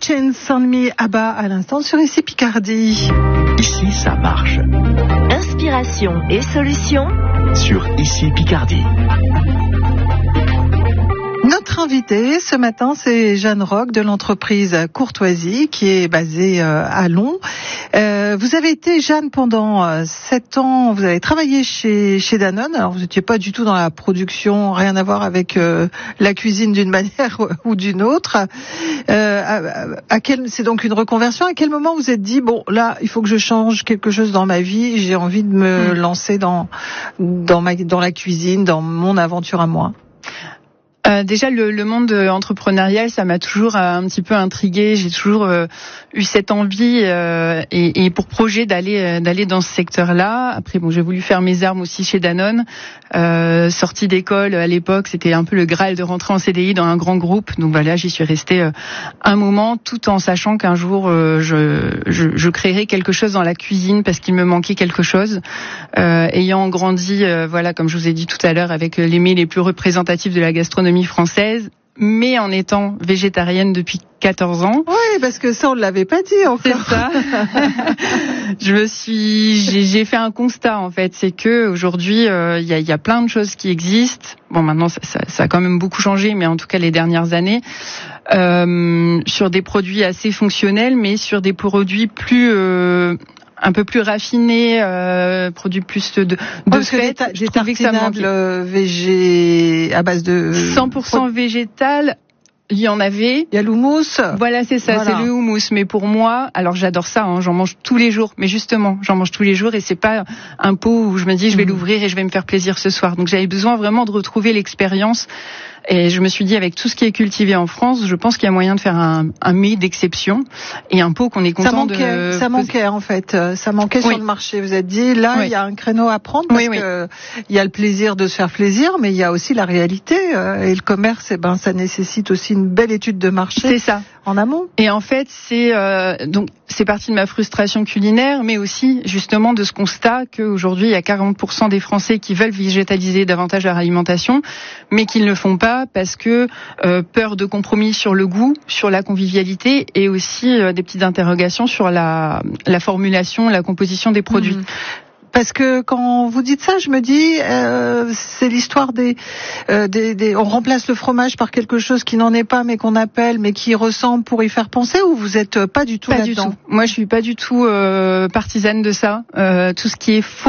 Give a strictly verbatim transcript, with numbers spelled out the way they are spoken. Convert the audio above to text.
Chance on Me, Abba à l'instant sur Ici Picardie. Ici ça marche. Inspiration et solutions sur Ici Picardie. Notre invitée ce matin, c'est Jeanne Roch de l'entreprise Courtoisie qui est basée à Long. Euh, vous avez été, Jeanne, pendant sept ans, vous avez travaillé chez, chez Danone. Alors, vous n'étiez pas du tout dans la production, rien à voir avec euh, la cuisine d'une manière ou d'une autre. Euh, à, à quel, c'est donc une reconversion. À quel moment vous vous êtes dit, bon, là, il faut que je change quelque chose dans ma vie, j'ai envie de me mmh. lancer dans, dans, ma, dans la cuisine, dans mon aventure à moi? Euh, déjà, le, le monde entrepreneurial, ça m'a toujours euh, un petit peu intriguée. J'ai toujours euh, eu cette envie euh, et, et pour projet d'aller euh, d'aller dans ce secteur-là. Après, bon, j'ai voulu faire mes armes aussi chez Danone. Euh, sortie d'école à l'époque, c'était un peu le Graal de rentrer en C D I dans un grand groupe. Donc voilà, j'y suis restée euh, un moment, tout en sachant qu'un jour euh, je, je je créerais quelque chose dans la cuisine parce qu'il me manquait quelque chose. Euh, ayant grandi, euh, voilà, comme je vous ai dit tout à l'heure, avec les mets les plus représentatifs de la gastronomie française, mais en étant végétarienne depuis quatorze ans. Oui, parce que ça, on ne l'avait pas dit encore. C'est ça. Je me suis, j'ai, j'ai fait un constat, en fait. C'est que aujourd'hui, il euh, y, a, y a plein de choses qui existent. Bon, maintenant, ça, ça, ça a quand même beaucoup changé, mais en tout cas, les dernières années, euh, sur des produits assez fonctionnels, mais sur des produits plus... Euh, un peu plus raffiné, euh, produit plus de de ouais, fête. Des, des tartinables végé à base de cent pour cent végétal. Il y en avait. Il y a l'houmous. Voilà, c'est ça, voilà. C'est le houmous. Mais pour moi, alors j'adore ça, hein, j'en mange tous les jours. Mais justement, j'en mange tous les jours et c'est pas un pot où je me dis je vais mmh. l'ouvrir et je vais me faire plaisir ce soir. Donc j'avais besoin vraiment de retrouver l'expérience. Et je me suis dit, avec tout ce qui est cultivé en France, je pense qu'il y a moyen de faire un, un mets d'exception et un pot qu'on est content ça manquait, de... Ça manquait, en fait. Ça manquait oui. sur le marché. Vous êtes dit, là, oui. il y a un créneau à prendre parce oui, que oui. il y a le plaisir de se faire plaisir, mais il y a aussi la réalité. Et le commerce, eh ben, ça nécessite aussi une belle étude de marché. C'est ça. En amont. Et en fait, c'est euh, donc c'est parti de ma frustration culinaire, mais aussi justement de ce constat qu'aujourd'hui il y a quarante pour cent des Français qui veulent végétaliser davantage leur alimentation, mais qui ne le font pas parce que euh, peur de compromis sur le goût, sur la convivialité, et aussi euh, des petites interrogations sur la la formulation, la composition des produits. Mmh. Parce que quand vous dites ça, je me dis, euh, c'est l'histoire des, euh, des, des... On remplace le fromage par quelque chose qui n'en est pas, mais qu'on appelle, mais qui ressemble pour y faire penser, ou vous êtes pas du tout pas là-dedans? Du tout. Moi, je suis pas du tout euh, partisane de ça. Euh, tout ce qui est faux.